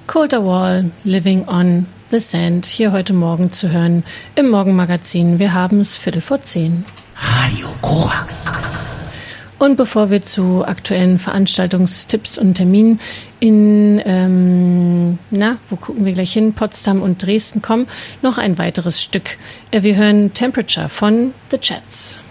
Colter Wall, Living on the Sand, hier heute Morgen zu hören im Morgenmagazin. Wir haben es 9:15. Radio Korax. Und bevor wir zu aktuellen Veranstaltungstipps und Terminen wo gucken wir gleich hin, Potsdam und Dresden kommen, noch ein weiteres Stück. Wir hören Temperature von The Chats.